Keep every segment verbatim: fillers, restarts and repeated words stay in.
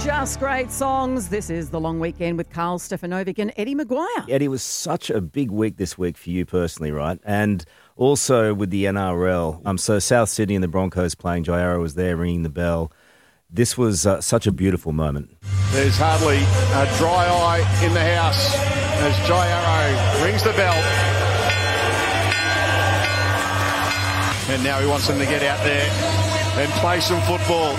Just great songs. This is The Long Weekend with Carl Stefanovic and Eddie Maguire. Eddie, it was such a big week this week for you personally, right? And also with the N R L. Um, so South Sydney and the Broncos playing. Jairo was there ringing the bell. This was uh, such a beautiful moment. There's hardly a dry eye in the house as Jairo rings the bell. And now he wants them to get out there and play some football.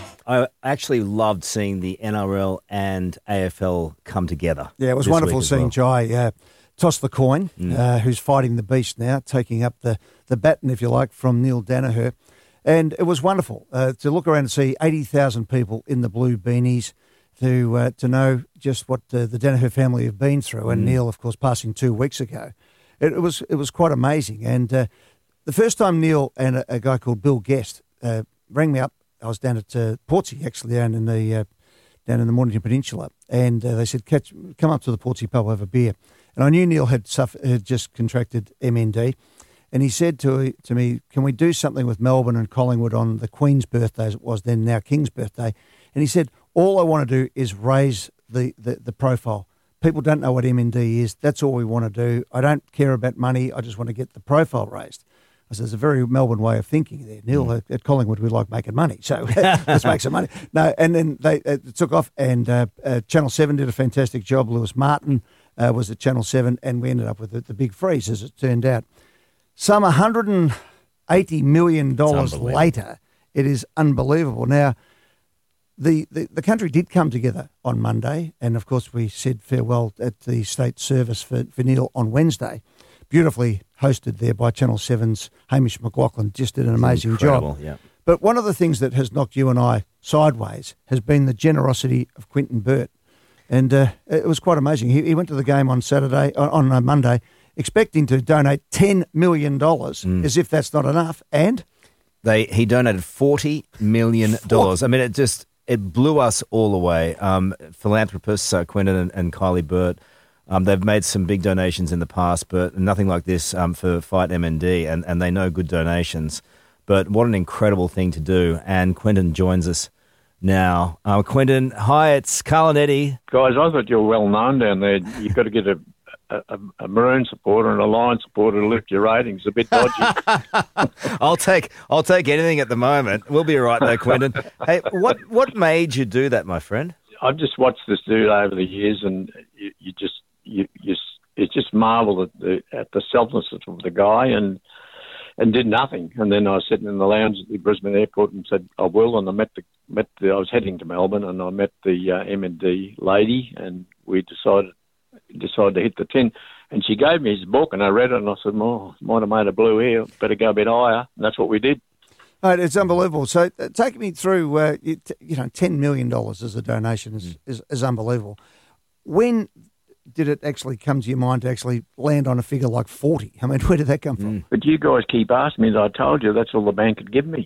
I actually loved seeing the N R L and A F L come together. Yeah, it was wonderful seeing well. Jai uh, toss the coin, mm. uh, who's fighting the beast now, taking up the, the baton, if you like, from Neil Danaher. And it was wonderful uh, to look around and see eighty thousand people in the blue beanies, to uh, to know just what uh, the Danaher family have been through. And mm. Neil, of course, passing two weeks ago. It, it was it was quite amazing. And uh, the first time Neil and a, a guy called Bill Guest uh, rang me up, I was down at uh, Portsea, actually, down in the uh, down in the Mornington Peninsula, and uh, they said, Catch, come up to the Portsea pub, have a beer. And I knew Neil had, suffered, had just contracted M N D, and he said to to me, can we do something with Melbourne and Collingwood on the Queen's birthday, as it was then, now King's birthday? And he said, all I want to do is raise the, the, the profile. People don't know what M N D is. That's all we want to do. I don't care about money. I just want to get the profile raised. I said, there's a very Melbourne way of thinking there. Neil, mm. at Collingwood, we like making money, so let's make some money. No, and then they uh, took off, and uh, uh, Channel seven did a fantastic job. Lewis Martin uh, was at Channel seven, and we ended up with the, the big freeze, as it turned out. Some one hundred eighty million dollars later, it is unbelievable. Now, the, the, the country did come together on Monday, and, of course, we said farewell at the state service for, for Neil on Wednesday. Beautifully hosted there by Channel seven's Hamish McLaughlin. Just did an amazing job. Yeah. But one of the things that has knocked you and I sideways has been the generosity of Quinton Burt. And uh, it was quite amazing. He, he went to the game on Saturday, on, on uh, Monday, expecting to donate ten million dollars, mm. as if that's not enough. And? they He donated forty million dollars. I mean, it just, it blew us all away. Um, philanthropists, uh, Quinton and, and Kylie Burt, Um, they've made some big donations in the past, but nothing like this um, for Fight M N D, and, and they know good donations. But what an incredible thing to do. And Quinton joins us now. Uh, Quinton, hi, it's Carl and Eddie. Guys, I thought you were well known down there. You've got to get a, a, a Maroon supporter and a Lion supporter to lift your ratings. A bit dodgy. I'll take I'll take anything at the moment. We'll be all right, though, Quinton. Hey, what, what made you do that, my friend? I've just watched this dude over the years, and you, you just... You, you, it's just marvel at the at the selflessness of the guy, and and did nothing. And then I was sitting in the lounge at the Brisbane airport and said, I will. And I met the met the, I was heading to Melbourne, and I met the uh, M N D lady, and we decided decided to hit the tin. And she gave me his book, and I read it, and I said, oh, might have made a blue here. Better go a bit higher. And that's what we did. Oh, it's unbelievable. So uh, take me through, uh, you, t- you know, ten million dollars as a donation is, mm. is, is unbelievable. When did it actually come to your mind to actually land on a figure like forty? I mean, where did that come from? Mm. But you guys keep asking me, that I told you that's all the bank could give me.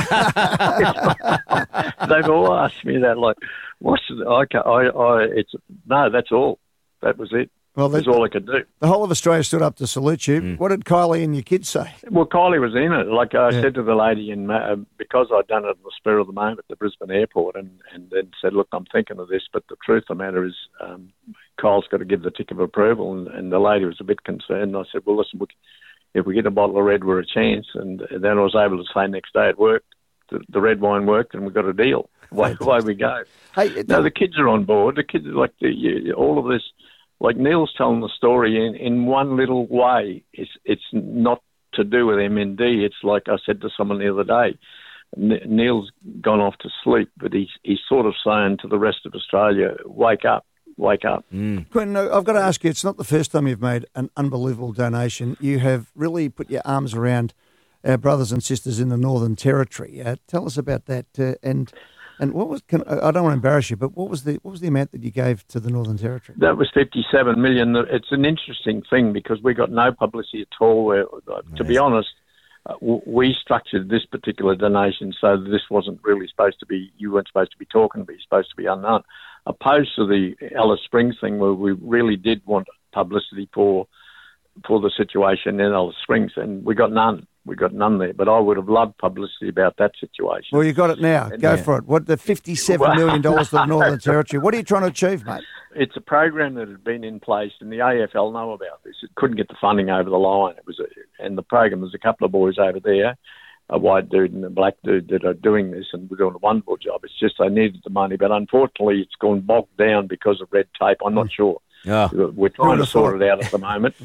They've all asked me that, like, what's the, I, I, I, it's, no, that's all. That was it. Well, that's all I could do. The whole of Australia stood up to salute you. Mm. What did Kylie and your kids say? Well, Kylie was in it. Like I yeah. said to the lady, in uh, because I'd done it in the spur of the moment at the Brisbane airport, and, and then said, look, I'm thinking of this, but the truth of the matter is um, Kyle's got to give the tick of approval. And, and the lady was a bit concerned. And I said, well, listen, if we get a bottle of red, we're a chance. And then I was able to say next day it worked. The, the red wine worked, and we got a deal. Away, away we go. Hey, no, the kids are on board. The kids are like, the, you, all of this. Like Neil's telling the story in, in one little way. It's it's not to do with M N D. It's like I said to someone the other day, Neil's gone off to sleep, but he's he's sort of saying to the rest of Australia, wake up, wake up. Mm. Quinton, I've got to ask you, it's not the first time you've made an unbelievable donation. You have really put your arms around our brothers and sisters in the Northern Territory. Uh, tell us about that. Uh, and and what was? Can, I don't want to embarrass you, but what was the what was the amount that you gave to the Northern Territory? That was fifty-seven million. It's an interesting thing because we got no publicity at all. Where, to be honest, uh, we structured this particular donation so that this wasn't really supposed to be. You weren't supposed to be talking, but you're supposed to be unknown. Opposed to the Alice Springs thing, where we really did want publicity for for the situation in Alice Springs, and we got none. we got none there. But I would have loved publicity about that situation. Well, you got it now. And, Go yeah. for it. What the fifty-seven million dollars to the Northern Territory? What are you trying to achieve, mate? It's a program that had been in place, and the A F L know about this. It couldn't get the funding over the line. It was, a, and the program was a couple of boys over there, a white dude and a black dude, that are doing this, and we're doing a wonderful job. It's just they needed the money, but unfortunately, it's gone bogged down because of red tape. I'm not sure. Oh. We're trying to sort it out at the moment.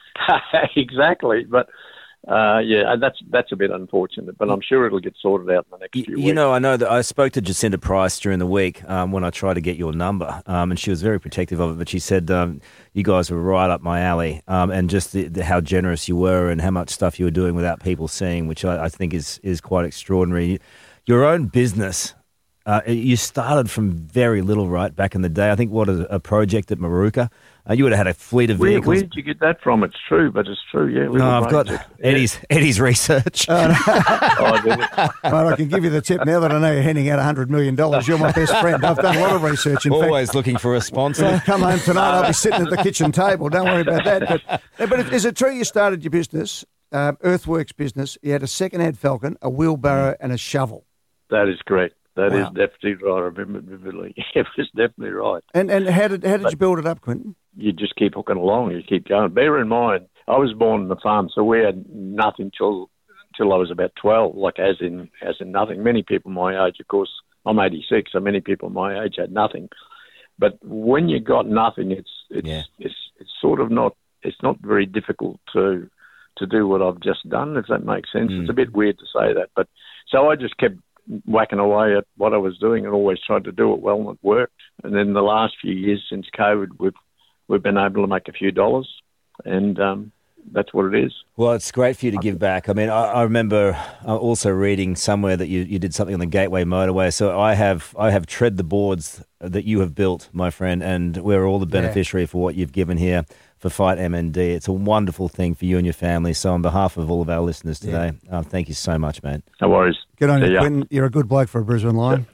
Exactly, but. Uh, yeah, that's that's a bit unfortunate, but I'm sure it'll get sorted out in the next few you, weeks. You know, I know that I spoke to Jacinta Price during the week um, when I tried to get your number, um, and she was very protective of it, but she said um, you guys were right up my alley, um, and just the, the, how generous you were and how much stuff you were doing without people seeing, which I, I think is, is quite extraordinary. Your own business, uh, you started from very little, right, back in the day. I think, what, a, a project at Maruka? Uh, you would have had a fleet of where, vehicles. Where did you get that from? It's true, but it's true, yeah. No, I've got Eddie's Eddie's research. Oh, no. Oh, did it? Mate, I can give you the tip now that I know you're handing out one hundred million dollars. You're my best friend. I've done a lot of research. In Always fact, looking for a sponsor. when I come home tonight, I'll be sitting at the kitchen table. Don't worry about that. But, but is it true you started your business, uh, Earthworks business, you had a second-hand Falcon, a wheelbarrow and a shovel? That is correct. That Wow. is definitely right. I remember it vividly. It was definitely right. And and how did how did you build it up, Quentin? You just keep hooking along. You keep going. Bear in mind, I was born on the farm, so we had nothing till till I was about twelve. Like as in as in nothing. Many people my age, of course, I'm eighty-six, so many people my age had nothing. But when you got nothing, it's it's Yeah. it's, it's sort of not it's not very difficult to to do what I've just done. If that makes sense, Mm. it's a bit weird to say that, but so I just kept whacking away at what I was doing and always tried to do it well, and it worked. And then the last few years since COVID, we've we've been able to make a few dollars, and um, that's what it is. Well, it's great for you to give back. I mean, I, I remember uh, also reading somewhere that you, you did something on the Gateway Motorway. So I have I have tread the boards that you have built, my friend, and we're all the beneficiary yeah. for what you've given here for Fight M N D. It's a wonderful thing for you and your family. So on behalf of all of our listeners today, yeah. uh, thank you so much, mate. No worries. Good on you, Quentin. You're a good bloke for a Brisbane Lion.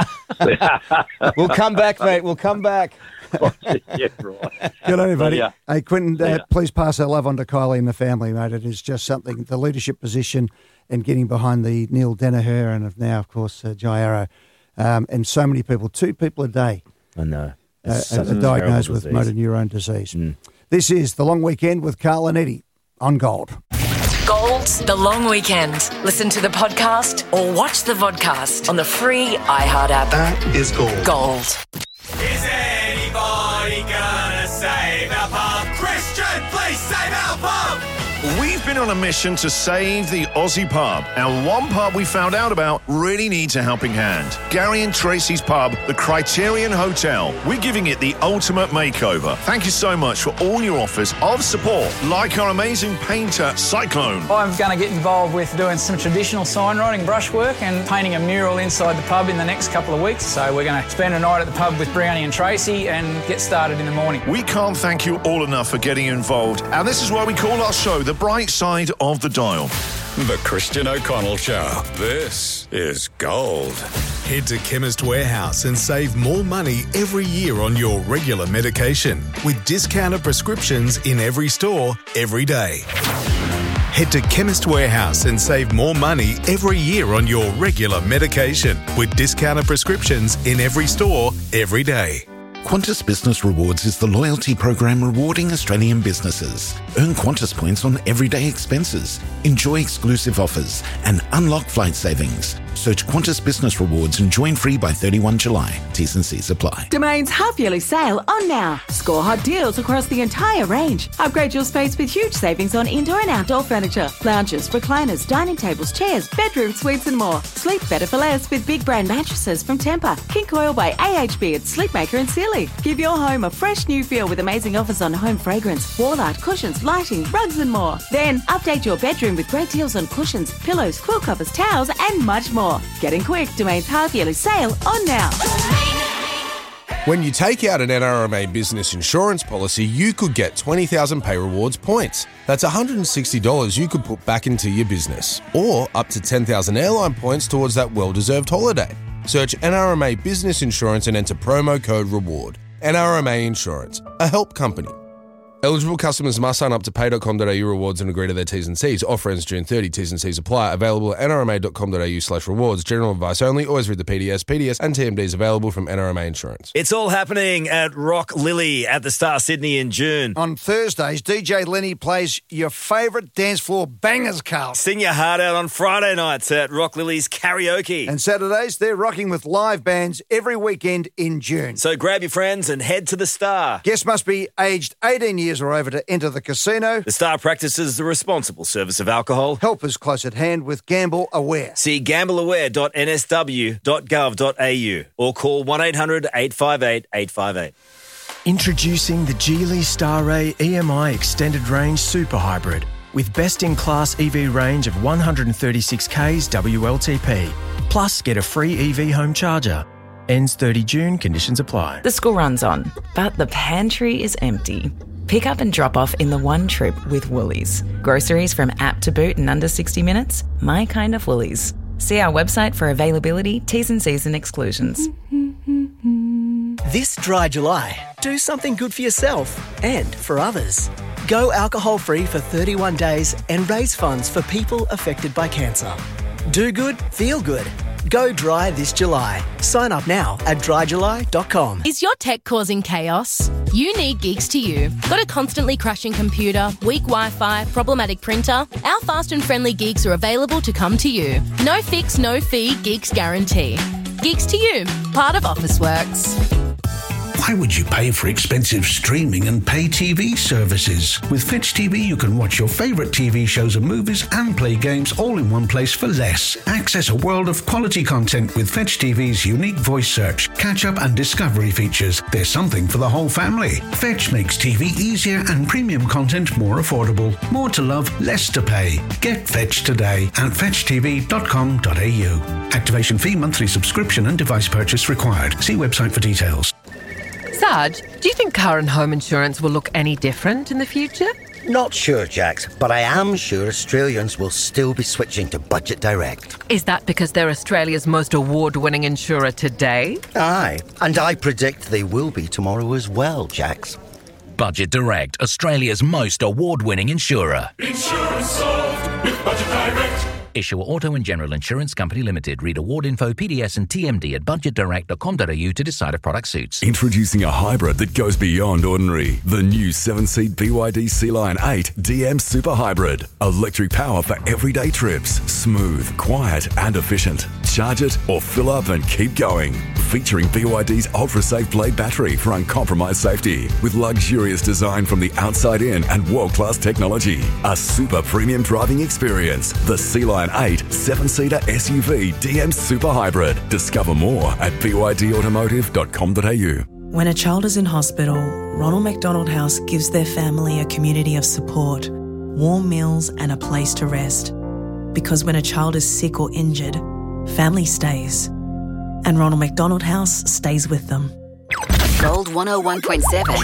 We'll come back, mate. We'll come back. Yeah, right. Good on you, buddy. Yeah. Hey, Quentin, uh, Yeah. please pass our love on to Kylie and the family, mate. It is just something, the leadership position and getting behind the Neil Danaher and of now, of course, uh, Jai Arrow. Um, and so many people, two people a day I know. uh, It's are such a diagnosed terrible with disease. motor neurone disease. Mm. This is The Long Weekend with Carl and Eddie on Gold. Gold, The Long Weekend. Listen to the podcast or watch the vodcast on the free iHeart app. That is gold. Gold. Is anybody gonna save our pub? Christian, please save our pub! We've been on a mission to save the Aussie pub, and one pub we found out about really needs a helping hand. Gary and Tracy's pub, the Criterion Hotel. We're giving it the ultimate makeover. Thank you so much for all your offers of support, like our amazing painter, Cyclone. I'm going to get involved with doing some traditional sign writing, brushwork and painting a mural inside the pub in the next couple of weeks. So we're going to spend a night at the pub with Brownie and Tracy and get started in the morning. We can't thank you all enough for getting involved, and this is why we call our show The Bright Side of the Dial. The Christian O'Connell Show. This is gold. Head to Chemist Warehouse and save more money every year on your regular medication with discounted prescriptions in every store, every day. Head to Chemist Warehouse and save more money every year on your regular medication with discounted prescriptions in every store, every day. Qantas Business Rewards is the loyalty program rewarding Australian businesses. Earn Qantas points on everyday expenses, enjoy exclusive offers, and unlock flight savings. Search Qantas Business Rewards and join free by thirty-first of July. T's and C's apply. Domain's half-yearly sale on now. Score hot deals across the entire range. Upgrade your space with huge savings on indoor and outdoor furniture, lounges, recliners, dining tables, chairs, bedroom suites and more. Sleep better for less with big brand mattresses from Tempur, King Coil by A H B at Sleepmaker and Sealy. Give your home a fresh new feel with amazing offers on home fragrance, wall art, cushions, lighting, rugs and more. Then update your bedroom with great deals on cushions, pillows, quilt covers, towels and much more. Getting quick, Domain's half-yearly sale on now. When you take out an N R M A business insurance policy, you could get twenty thousand Pay Rewards points. That's one hundred sixty dollars you could put back into your business. Or up to ten thousand airline points towards that well-deserved holiday. Search N R M A Business Insurance and enter promo code REWARD. N R M A Insurance, a help company. Eligible customers must sign up to pay dot com dot a u rewards and agree to their T's and C's. Offer ends June thirtieth. T's and C's apply. Available at n r m a dot com dot a u slash rewards. General advice only. Always read the P D S. P D S and T M Ds available from N R M A Insurance. It's all happening at Rock Lily at the Star Sydney in June. On Thursdays, D J Lenny plays your favourite dance floor bangers, Carl. Sing your heart out on Friday nights at Rock Lily's Karaoke. And Saturdays, they're rocking with live bands every weekend in June. So grab your friends and head to the Star. Guests must be aged eighteen years or over to enter the casino. The Star practices the responsible service of alcohol. Help is close at hand with Gamble Aware. See gamble aware dot n s w dot gov dot a u or call one eight hundred eight five eight eight five eight. Introducing the Geely Star-Ray E M I Extended Range Super Hybrid with best-in-class E V range of one hundred thirty-six kays W L T P. Plus, get a free E V home charger. Ends thirtieth of June, conditions apply. The school runs on, but the pantry is empty. Pick up and drop off in the one trip with Woolies. Groceries from app to boot in under sixty minutes. My kind of Woolies. See our website for availability, T's and C's and exclusions. This dry July, do something good for yourself and for others. Go alcohol-free for thirty-one days and raise funds for people affected by cancer. Do good, feel good. Go dry this July. Sign up now at dry july dot com. Is your tech causing chaos? You need Geeks to You. Got a constantly crashing computer, weak Wi-Fi, problematic printer? Our fast and friendly geeks are available to come to you. No fix, no fee, Geeks guarantee. Geeks to You, part of Officeworks. Why would you pay for expensive streaming and pay T V services? With Fetch T V, you can watch your favourite T V shows and movies and play games all in one place for less. Access a world of quality content with Fetch T V's unique voice search, catch-up and discovery features. There's something for the whole family. Fetch makes T V easier and premium content more affordable. More to love, less to pay. Get Fetch today at fetch t v dot com dot a u. Activation fee, monthly subscription and device purchase required. See website for details. Sarge, do you think car and home insurance will look any different in the future? Not sure, Jax, but I am sure Australians will still be switching to Budget Direct. Is that because they're Australia's most award-winning insurer today? Aye, and I predict they will be tomorrow as well, Jax. Budget Direct, Australia's most award-winning insurer. Insurance solved with Budget Direct. Issuer Auto and General Insurance Company Limited. Read award info, P D S and T M D at budget direct dot com dot a u to decide if product suits. Introducing a hybrid that goes beyond ordinary. The new seven-seat B Y D Sea-Line eight D M Super Hybrid. Electric power for everyday trips. Smooth, quiet and efficient. Charge it or fill up and keep going. Featuring B Y D's ultra-safe blade battery for uncompromised safety. With luxurious design from the outside in and world-class technology. A super premium driving experience. The Sea-Line eight seven-seater S U V D M Super Hybrid. Discover more at b y d automotive dot com dot a u. When a child is in hospital, Ronald McDonald House gives their family a community of support, warm meals and a place to rest. Because when a child is sick or injured, family stays. And Ronald McDonald House stays with them. Gold one oh one point seven.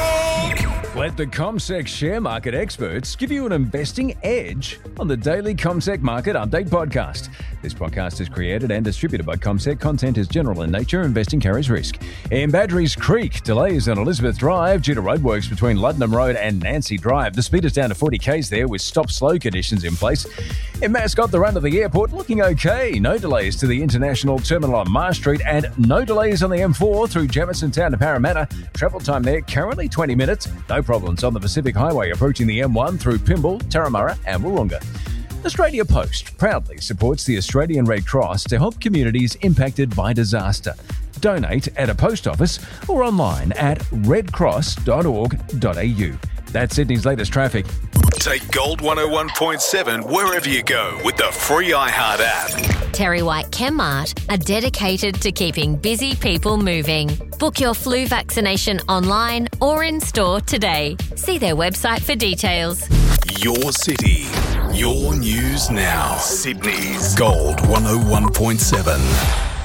Let the CommSec share market experts give you an investing edge on the daily CommSec Market Update podcast. This podcast is created and distributed by CommSec. Content is general in nature. Investing carries risk. In Badgerys Creek, delays on Elizabeth Drive due to roadworks between Luddenham Road and Nancy Drive. The speed is down to forty kays there with stop-slow conditions in place. In Mascot, the run to the airport looking okay. No delays to the International Terminal on Marsh Street and no delays on the M four through Jamison Town to Parramatta. Travel time there currently twenty minutes. No problems on the Pacific Highway approaching the M one through Pymble, Tarramurra and Wahroonga. Australia Post proudly supports the Australian Red Cross to help communities impacted by disaster. Donate at a post office or online at red cross dot org dot a u. That's Sydney's latest traffic. Take Gold one oh one point seven wherever you go with the free iHeart app. Terry White Chemmart are dedicated to keeping busy people moving. Book your flu vaccination online or in store today. See their website for details. Your city, your news now. Sydney's Gold one oh one point seven.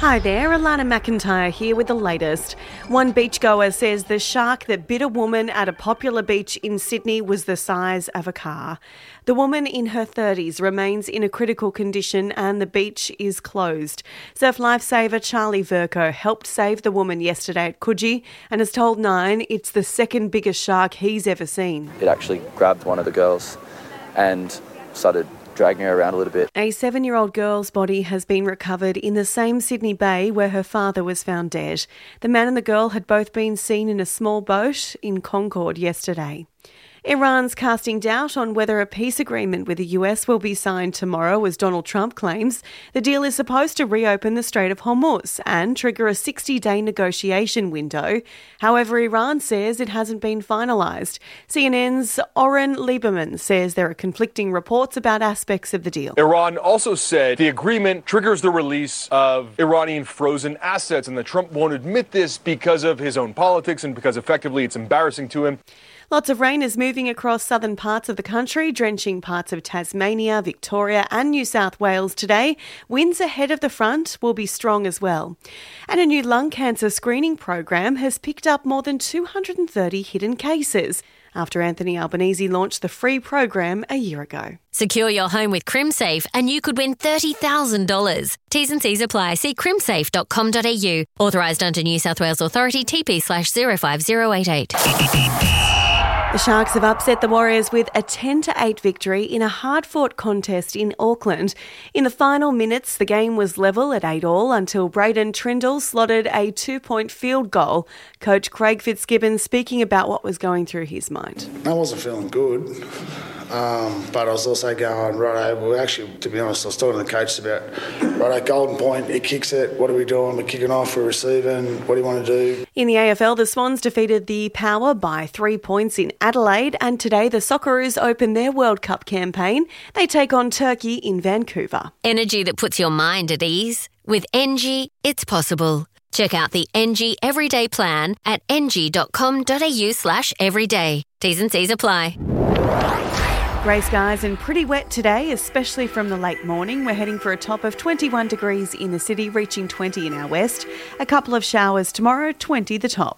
Hi there, Alana McIntyre here with the latest. One beachgoer says the shark that bit a woman at a popular beach in Sydney was the size of a car. The woman in her thirties remains in a critical condition and the beach is closed. Surf lifesaver Charlie Verco helped save the woman yesterday at Coogee and has told Nine it's the second biggest shark he's ever seen. It actually grabbed one of the girls and started dragging her around a little bit. A seven-year-old girl's body has been recovered in the same Sydney Bay where her father was found dead. The man and the girl had both been seen in a small boat in Concord yesterday. Iran's casting doubt on whether a peace agreement with the U S will be signed tomorrow, as Donald Trump claims. The deal is supposed to reopen the Strait of Hormuz and trigger a sixty-day negotiation window. However, Iran says it hasn't been finalised. C N N's Oren Lieberman says there are conflicting reports about aspects of the deal. Iran also said the agreement triggers the release of Iranian frozen assets and that Trump won't admit this because of his own politics and because effectively it's embarrassing to him. Lots of rain is moving across southern parts of the country, drenching parts of Tasmania, Victoria and New South Wales today. Winds ahead of the front will be strong as well. And a new lung cancer screening program has picked up more than two hundred thirty hidden cases after Anthony Albanese launched the free program a year ago. Secure your home with CrimSafe and you could win thirty thousand dollars. T's and C's apply. See crimsafe dot com dot a u. Authorised under New South Wales Authority, T P slash zero five zero eight eight. The Sharks have upset the Warriors with a ten to eight victory in a hard-fought contest in Auckland. In the final minutes, the game was level at eight all until Braden Trindle slotted a two-point field goal. Coach Craig Fitzgibbon speaking about what was going through his mind. I wasn't feeling good, um, but I was also going, righto, well, actually, to be honest, I was talking to the coaches about, righto, golden point, he kicks it, what are we doing? We're kicking off, we're receiving, what do you want to do? In the A F L, the Swans defeated the Power by three points in Adelaide, and today the Socceroos open their World Cup campaign. They take on Turkey in Vancouver. Energy that puts your mind at ease. With Engie, it's possible. Check out the Engie Everyday Plan at engie dot com dot a u slash everyday. T's and C's apply. Grey skies and pretty wet today, especially from the late morning. We're heading for a top of twenty-one degrees in the city, reaching twenty in our west. A couple of showers tomorrow, twenty the top.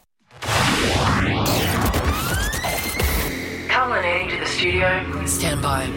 Carl and Eddie to the studio. Stand by.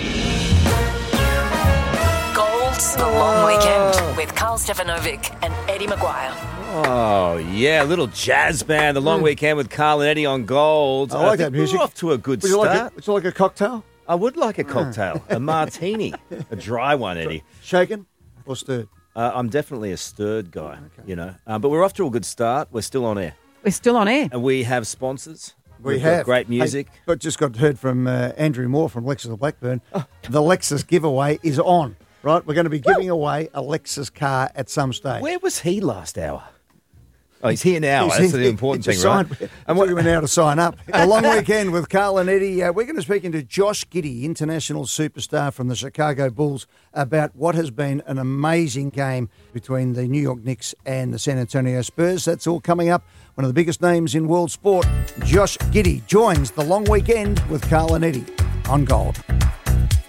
Gold's The Long Weekend with Carl Stefanovic and Eddie Maguire. Oh, yeah, a little jazz band, The Long mm. Weekend with Carl and Eddie on Gold. I like that music. We're off to a good would you start. Like a, would you like a cocktail? I would like a cocktail, a martini, a dry one, Eddie. Shaken or stirred? Uh, I'm definitely a stirred guy, okay. you know. Um, but we're off to a good start. We're still on air. We're still on air. And we have sponsors. We We've have. Got great music. Hey, but just got heard from uh, Andrew Moore from Lexus of Blackburn. Oh. The Lexus giveaway is on, right? We're going to be giving Woo! away a Lexus car at some stage. Where was he last hour? Oh, he's here now. He's That's in, the important thing, signed, right? And what you were now to sign up. A long weekend with Carl and Eddie. Uh, we're going to speak into Josh Giddey, international superstar from the Chicago Bulls, about what has been an amazing game between the New York Knicks and the San Antonio Spurs. That's all coming up. One of the biggest names in world sport, Josh Giddey, joins the long weekend with Carl and Eddie on Gold.